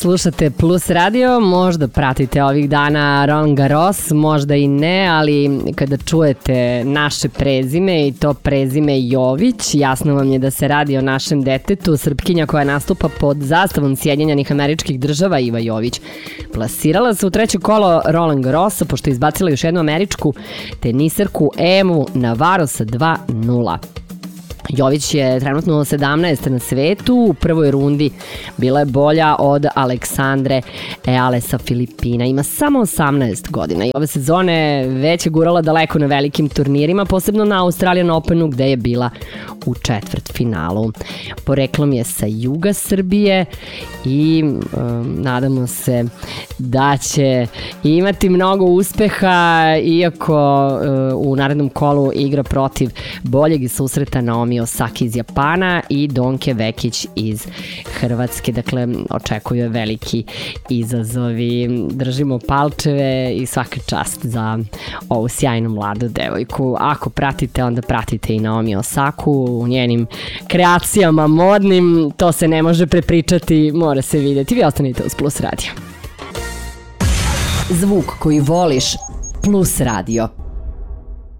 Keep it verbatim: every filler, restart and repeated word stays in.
Slušate Plus Radio, možda pratite ovih dana Roland Garros, možda i ne, ali kada čujete naše prezime i to prezime Jović, jasno vam je da se radi o našem detetu, Srpkinja koja nastupa pod zastavom Sjedinjenih Američkih Država, Iva Jović. Plasirala se u treće kolo Roland Garrosa, pošto je izbacila još jednu američku tenisarku Emu Navarro sa dva nula. Jović je trenutno sedamnaesta na svetu, u prvoj rundi bila je bolja od Aleksandre Eale sa Filipina. Ima samo osamnaest godina i ove sezone već je gurala daleko na velikim turnirima, posebno na Australian Openu gde je bila u četvrtfinalu. Poreklom je sa juga Srbije i um, nadamo se da će imati mnogo uspeha, iako uh, u narednom kolu igra protiv boljeg i susreta Naomi Osaki iz Japana i Donke Vekić iz Hrvatske. Dakle, očekuje veliki izazovi. Držimo palčeve i svaka čast za ovu sjajnu mladu devojku. Ako pratite, onda pratite i Naomi Osaku u njenim kreacijama modnim. To se ne može prepričati, mora se vidjeti. Vi ostanite uz Plus Radio. Zvuk koji voliš, Plus Radio.